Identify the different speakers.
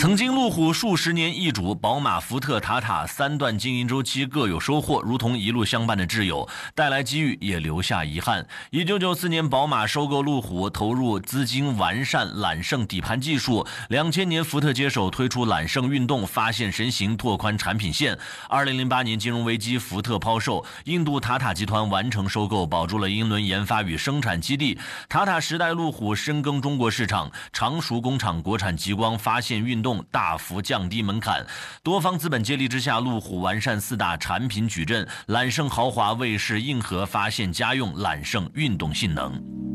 Speaker 1: 曾经路虎数十年易主，宝马、福特、塔塔三段经营周期各有收获，如同一路相伴的挚友，带来机遇也留下遗憾。1994年，宝马收购路虎，投入资金完善揽胜底盘技术。2000年，福特接手推出揽胜运动，发现神行，拓宽产品线。2008年金融危机，福特抛售，印度塔塔集团完成收购，保住了英伦研发与生产基地。塔塔时代路虎深耕中国市场，常熟工厂国产极光发现运动大幅降低门槛，多方资本接力之下，路虎完善4大产品矩阵，揽胜豪华、卫士、硬核、发现家用、揽胜运动性能。